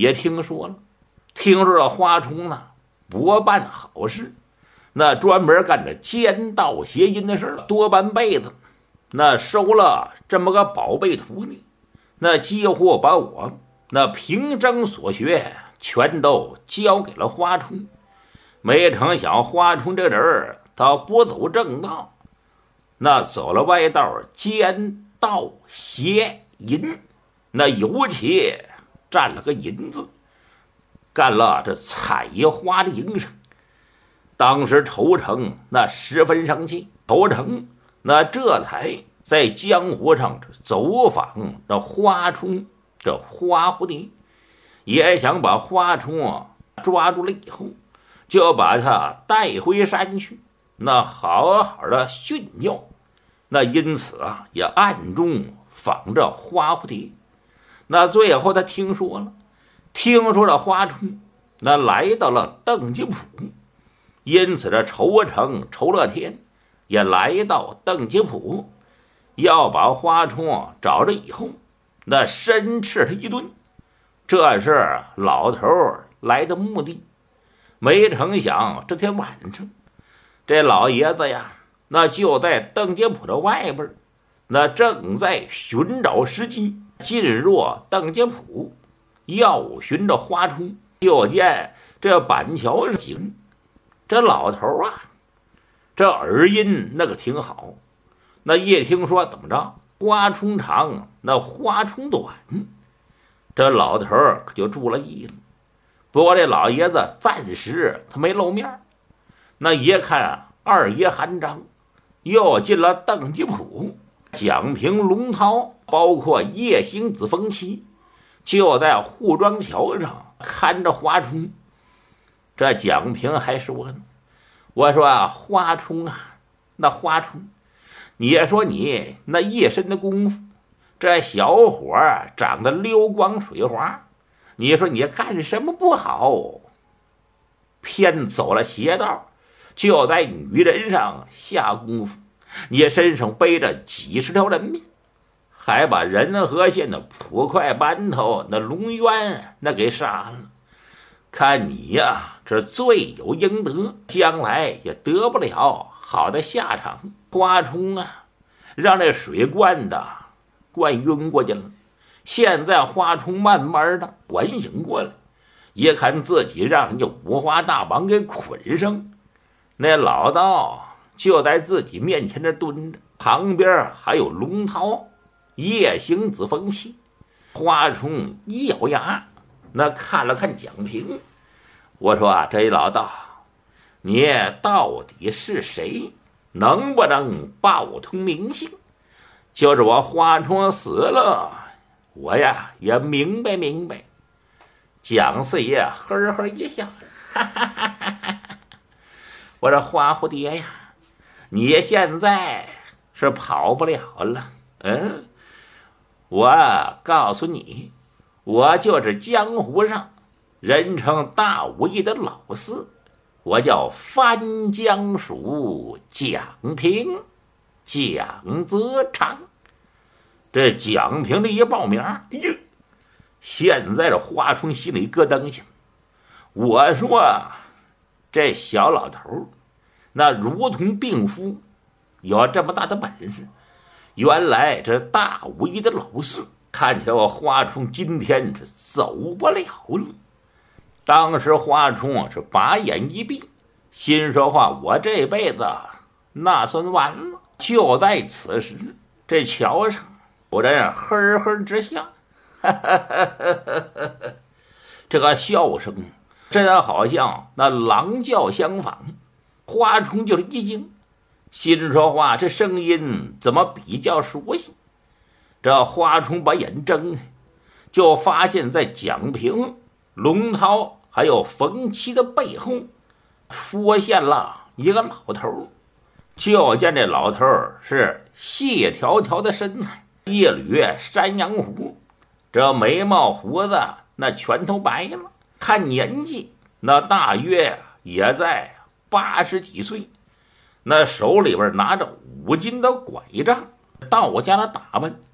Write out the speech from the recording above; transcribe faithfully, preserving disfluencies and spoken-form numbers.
也听说了，听说这花冲呢不办好事，那专门干着奸盗邪淫的事了，多半辈子那收了这么个宝贝徒弟，那几乎把我那平生所学全都交给了花冲。没成想花冲这人他不走正道，那走了歪道，奸盗邪淫，那尤其占了个淫字，干了这采花的营生。当时仇城那十分生气，仇城那这才在江湖上走访这花冲这花蝴蝶，也想把花冲抓住了以后，就把他带回山去，那好好的训教。那因此啊，也暗中访着花蝴蝶。那最后他听说了，听说了花冲那来到了邓吉普，因此这仇城仇乐天也来到邓吉普，要把花冲找着以后，那申斥他一顿。这是老头来的目的。没成想这天晚上，这老爷子呀，那就在邓吉普的外边，那正在寻找时机进入邓吉普，要寻着花冲。就见这板桥上行，这老头啊，这耳音那个挺好，那一听说怎么着花冲长，那花冲短，这老头可就注了意了。不过这老爷子暂时他没露面，那一看二爷韩章又进了邓吉普，蒋平、龙涛包括叶星子、风七就在护庄桥上看着花冲。这蒋平还说呢，我说啊，花冲啊，那花冲，你说你那一身的功夫，这小伙长得溜光水滑，你说你干什么不好，偏走了邪道，就在女人上下功夫。你身上背着几十条人命，还把仁和县的捕快班头那龙渊那给杀了。看你呀，这罪有应得，将来也得不了好的下场。花冲啊，让这水灌的灌晕过去了。现在花冲慢慢的缓醒过来，一看自己让人家五花大绑给捆上，那老道就在自己面前这蹲着，旁边还有龙涛、叶行子、风气。花冲一咬牙，那看了看蒋平，我说啊，这老道，你到底是谁？能不能报通名姓？就是我花冲死了，我呀也明白明白。蒋四爷呵呵一笑，哈哈哈哈哈哈，我说花蝴蝶呀，你现在是跑不了了。嗯，我告诉你，我就是江湖上人称大武艺的老四，我叫翻江鼠蒋平，蒋泽长。这蒋平的一报名，哎呀，现在这花冲心里咯噔响。我说这小老头那如同病夫，有这么大的本事，原来这大武艺的老四。看起来我花冲今天是走不了了。当时花冲是把眼一闭，心说话，我这辈子那算完了。就在此时，这桥上有人呵呵直笑，哈哈哈哈哈哈，这个笑声真好像那狼叫相仿。花冲就是一惊，心说话，这声音怎么比较熟悉？这花冲把眼睁开，就发现在蒋平、龙涛还有冯七的背后出现了一个老头。就见这老头是细条条的身材，一捋山羊胡，这眉毛胡子那全都白了，看年纪那大约也在八十几岁，那手里边拿着五斤的拐杖，道家的打扮，